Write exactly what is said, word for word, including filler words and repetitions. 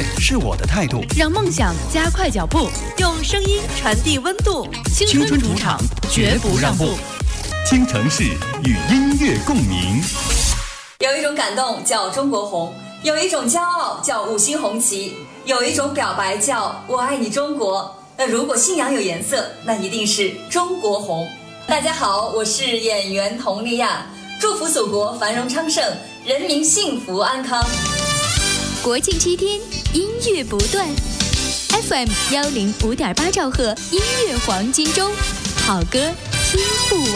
乐是我的态度， 让梦想加快脚步， 用声音传递温度。 青春主场绝不让步，倾城市与音乐共鸣。 有一种感动叫中国红，有一种骄傲叫五星红旗，有一种表白叫我爱你中国。那如果信仰有颜色，那一定是中国红。大家好，我是演员佟丽娅，祝福祖国繁荣昌盛，人民幸福安康。 国庆七天，音乐不断 ，F M 幺零五点八兆赫，音乐黄金周，好歌听不完。